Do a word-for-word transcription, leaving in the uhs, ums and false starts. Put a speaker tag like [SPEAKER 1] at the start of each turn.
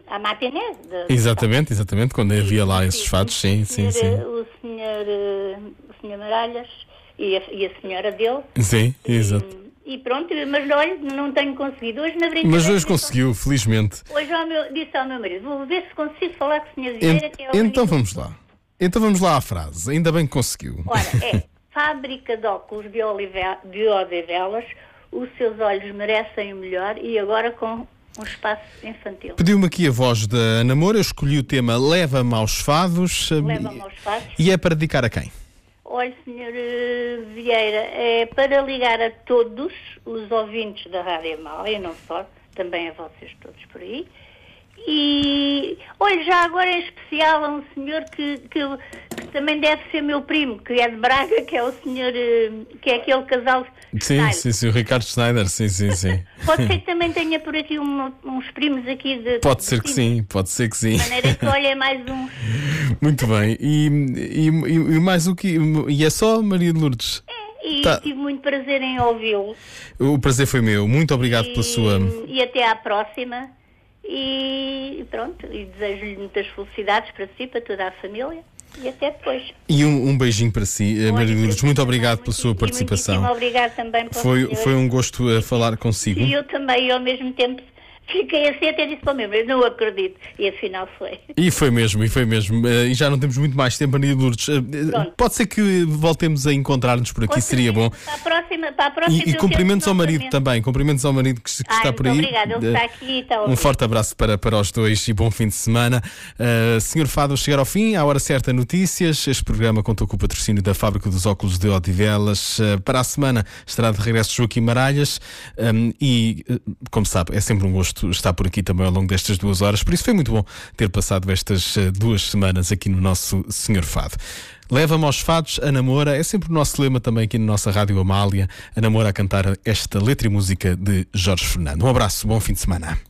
[SPEAKER 1] à matinê. De,
[SPEAKER 2] Exatamente, exatamente, quando havia lá esses
[SPEAKER 1] sim,
[SPEAKER 2] fados, sim,
[SPEAKER 1] o
[SPEAKER 2] sim,
[SPEAKER 1] senhor,
[SPEAKER 2] sim.
[SPEAKER 1] O senhor, eh, o senhor Maralhas e a, e a senhora dele.
[SPEAKER 2] Sim, exato.
[SPEAKER 1] E, e pronto, mas olha, não tenho conseguido. Hoje na brincadeira...
[SPEAKER 2] Mas hoje
[SPEAKER 1] disse ao-
[SPEAKER 2] conseguiu, felizmente.
[SPEAKER 1] Hoje ao meu, disse ao meu marido, vou ver se consigo falar com o senhor Vieira,
[SPEAKER 2] Ent-
[SPEAKER 1] que é o
[SPEAKER 2] então
[SPEAKER 1] único...
[SPEAKER 2] vamos lá. Então vamos lá à frase. Ainda bem que conseguiu.
[SPEAKER 1] Ora, é, fábrica de óculos de, Olive- de Odivelas, os seus olhos merecem o melhor e agora com um espaço infantil.
[SPEAKER 2] Pediu-me aqui a voz da Ana Moura, eu escolhi o tema Leva-me aos Fados.
[SPEAKER 1] Leva-me aos fados.
[SPEAKER 2] E é para dedicar a quem?
[SPEAKER 1] Olha, senhor eh, Vieira, é para ligar a todos os ouvintes da Rádio Amália, e não só, também a vocês todos por aí. E, olha, já agora em especial a um senhor que, que, que também deve ser meu primo, que é de Braga, que é o senhor, eh, que é aquele casal...
[SPEAKER 2] Sim,
[SPEAKER 1] Schneider.
[SPEAKER 2] sim, sim, o Ricardo Schneider, sim, sim, sim.
[SPEAKER 1] Pode ser que também tenha por aqui uma- uns primos aqui de...
[SPEAKER 2] Pode ser que
[SPEAKER 1] de-
[SPEAKER 2] sim, pode ser que sim.
[SPEAKER 1] De maneira que, olha, é mais um...
[SPEAKER 2] Muito bem. E, e, e mais o que? E é só Maria de Lourdes?
[SPEAKER 1] E
[SPEAKER 2] Tá.
[SPEAKER 1] tive muito prazer em ouvi-lo.
[SPEAKER 2] O prazer foi meu. Muito obrigado
[SPEAKER 1] E,
[SPEAKER 2] pela sua...
[SPEAKER 1] e até à próxima. E pronto, e desejo-lhe muitas felicidades para si, para toda a família. E até depois.
[SPEAKER 2] E um, um beijinho para si, eh, Maria de Lourdes. Muito obrigado pela sua
[SPEAKER 1] E
[SPEAKER 2] participação.
[SPEAKER 1] muitíssimo obrigado também pela
[SPEAKER 2] Foi,
[SPEAKER 1] senhora.
[SPEAKER 2] foi um gosto a falar consigo.
[SPEAKER 1] E eu também, e ao mesmo tempo, fiquei assim até disse para o meu, mas não acredito. E afinal foi.
[SPEAKER 2] E foi mesmo, e foi mesmo. Eh, E já não temos muito mais tempo, Maria de Lourdes. Eh, eh,
[SPEAKER 1] Pronto.
[SPEAKER 2] Pode ser que voltemos a encontrar-nos por aqui,
[SPEAKER 1] Com
[SPEAKER 2] seria bom.
[SPEAKER 1] certeza, Para a próxima, para a próxima
[SPEAKER 2] E, e
[SPEAKER 1] eu
[SPEAKER 2] cumprimentos
[SPEAKER 1] tento
[SPEAKER 2] ao marido
[SPEAKER 1] novamente.
[SPEAKER 2] também, cumprimentos ao marido que, que
[SPEAKER 1] Ai,
[SPEAKER 2] está por
[SPEAKER 1] muito
[SPEAKER 2] aí.
[SPEAKER 1] obrigada, ele
[SPEAKER 2] Eh,
[SPEAKER 1] está aqui e está a
[SPEAKER 2] Um
[SPEAKER 1] ouvir.
[SPEAKER 2] forte abraço para, para os dois e bom fim de semana. Uh, senhor Fado, chegar ao fim, à hora certa notícias. Este programa contou com o patrocínio da Fábrica dos Óculos de Odivelas. Uh, para a semana estará de regresso Joaquim Maralhas. Um, e, uh, como sabe, é sempre um gosto estar por aqui também ao longo destas duas horas. Por isso foi muito bom ter passado estas uh, duas semanas aqui no nosso senhor Fado. Leva-me aos fados, a Namora, é sempre o nosso lema também aqui na nossa Rádio Amália, a Namora a cantar esta letra e música de Jorge Fernando. Um abraço, bom fim de semana.